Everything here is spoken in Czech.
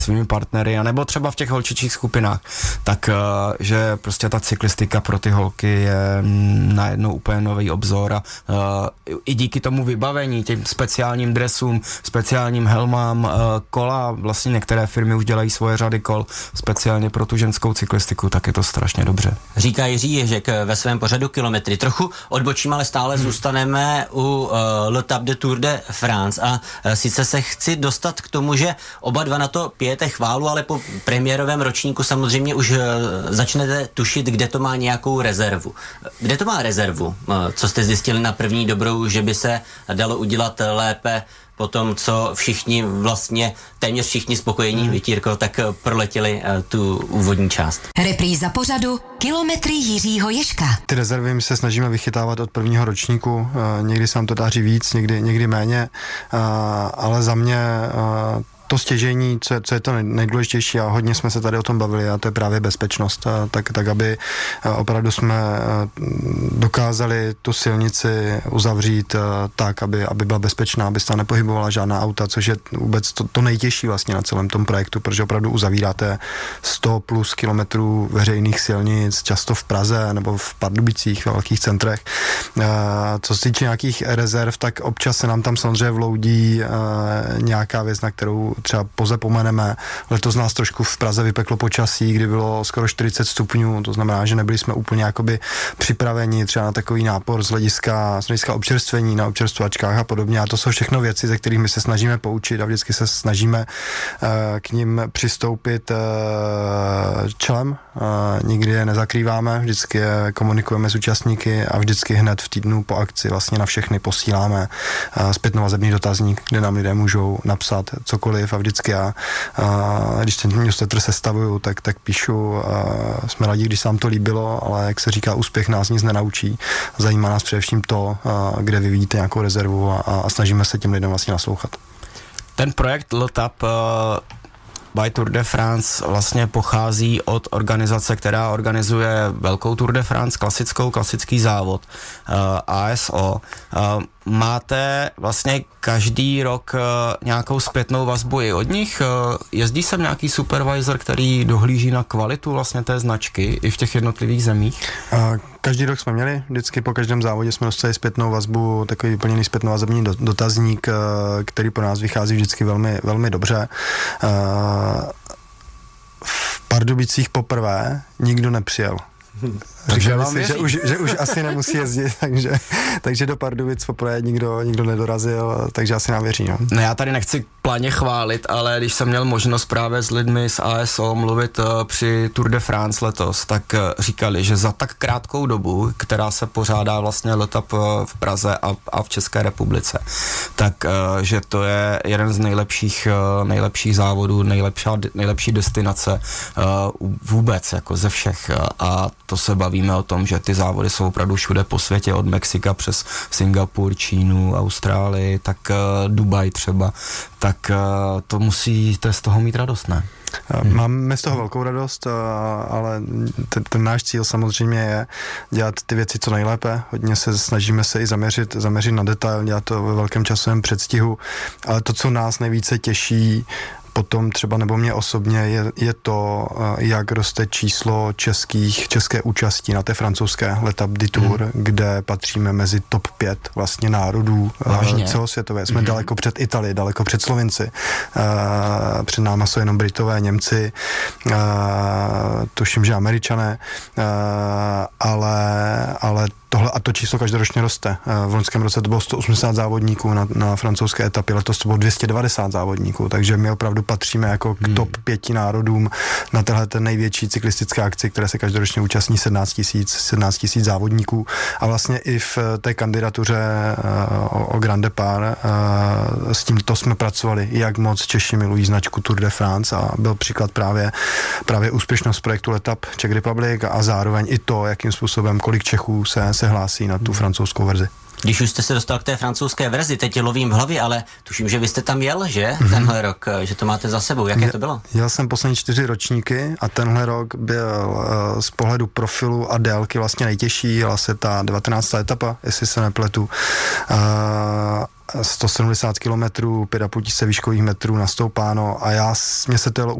svými partnery, anebo třeba v těch holčičích skupinách, tak že prostě ta cyklistika pro ty holky je najednou úplně nový obzor a i díky tomu vybavení, těm speciálním dresům, speciálním helmám, kola, vlastně některé firmy už dělají svoje řady kol speciálně pro tu ženskou cyklistiku, tak je to strašně dobře. Říká Jiří Ježek ve svém pořadu Kilometry. Trochu odbočím, ale stále zůstaneme u L'Étape de Tour de France a sice se chci dostat k tomu, že oba dva na to pijete chválu, ale po premiérovém ročníku samozřejmě už začnete tušit, kde to má nějakou rezervu. Kde to má rezervu? Co jste zjistili na první dobrou, že by se dalo udělat lépe po tom, co všichni vlastně, téměř všichni spokojení, Vitírko, tak proletěli tu úvodní část. Repríza pořadu Kilometry Jiřího Ježka. Ty rezervy my se snažíme vychytávat od prvního ročníku, někdy se nám to daří víc, někdy méně, ale za mě to stěžení, co je to nejdůležitější a hodně jsme se tady o tom bavili a to je právě bezpečnost, tak aby opravdu jsme dokázali tu silnici uzavřít tak, aby byla bezpečná, aby se tam nepohybovala žádná auta, což je vůbec to nejtěžší vlastně na celém tom projektu, protože opravdu uzavíráte 100 plus kilometrů veřejných silnic, často v Praze nebo v Pardubicích, ve velkých centrech. Co se týče nějakých rezerv, tak občas se nám tam samozřejmě vloudí nějaká věc, na kterou třeba pozapomeneme. Letos nás trošku v Praze vypeklo počasí, kdy bylo skoro 40 stupňů, to znamená, že nebyli jsme úplně jakoby připraveni třeba na takový nápor z hlediska občerstvení na občerstvačkách a podobně. A to jsou všechno věci, ze kterých my se snažíme poučit a vždycky se snažíme k nim přistoupit čelem. Nikdy je nezakrýváme, vždycky je komunikujeme s účastníky a vždycky hned v týdnu po akci vlastně na všechny posíláme zpětnovazebný dotazník, kde nám lidé můžou napsat cokoliv a vždycky já, když ten newsletter sestavuju, tak píšu, jsme rádi, když se nám to líbilo, ale jak se říká, úspěch nás nic nenaučí. Zajímá nás především to, kde vy vidíte nějakou rezervu a snažíme se těm lidem vlastně naslouchat. Ten projekt L'Étape by Tour de France vlastně pochází od organizace, která organizuje velkou Tour de France, klasický závod, ASO. Máte vlastně každý rok nějakou zpětnou vazbu i od nich? Jezdí sem nějaký supervisor, který dohlíží na kvalitu vlastně té značky i v těch jednotlivých zemích? Každý rok jsme měli, vždycky po každém závodě jsme dostali zpětnou vazbu, takový vyplněný zpětnovazební dotazník, který pro nás vychází vždycky velmi, velmi dobře. V Pardubicích poprvé nikdo nepřijel. Říkali si, že už asi nemusí jezdit, takže do Pardubic poprvé nikdo nedorazil, takže asi nám věří. No já tady nechci planě chválit, ale když jsem měl možnost právě s lidmi z ASO mluvit při Tour de France letos, tak říkali, že za tak krátkou dobu, která se pořádá vlastně L'Étape v Praze a v České republice, tak že to je jeden z nejlepších závodů, nejlepší destinace vůbec jako ze všech a to se bavíme o tom, že ty závody jsou opravdu všude po světě, od Mexika přes Singapur, Čínu, Austrálii, tak Dubaj třeba, tak to je z toho mít radost, ne? Máme z toho velkou radost, ale ten náš cíl samozřejmě je dělat ty věci co nejlépe. Hodně snažíme se i zaměřit na detail, dělat to ve velkém časovém předstihu, ale to, co nás nejvíce těší, potom třeba nebo mě osobně je to, jak roste číslo české účasti na té francouzské L'Étape du Tour, kde patříme mezi top 5 vlastně národů celosvětové. Jsme daleko před Italii, daleko před Slovinci. Před náma jsou jenom Britové, Němci, tuším, že Američané, ale tohle a to číslo každoročně roste. V loňském roce to bylo 180 závodníků na francouzské etapě, letos to bylo 290 závodníků, takže my opravdu patříme jako k top 5 národům na téhle největší cyklistické akci, které se každoročně účastní 17 000 závodníků a vlastně i v té kandidatuře o Grand Départ s tímto jsme pracovali, jak moc Češi milují značku Tour de France a byl příklad právě úspěšnost projektu L'Étape Czech Republic a zároveň i to, jakým způsobem kolik Čechů se hlásí na tu francouzskou verzi. Když už jste se dostal k té francouzské verzi, teď lovím v hlavě, ale tuším, že vy jste tam jel, že? Tenhle rok, že to máte za sebou. Jaké to bylo? Jel jsem poslední 4 ročníky a tenhle rok byl z pohledu profilu a délky vlastně nejtěžší. Jela se ta 19. etapa, jestli se nepletu. 170 km, 5,5 tisíce výškových metrů nastoupáno a mně se to jelo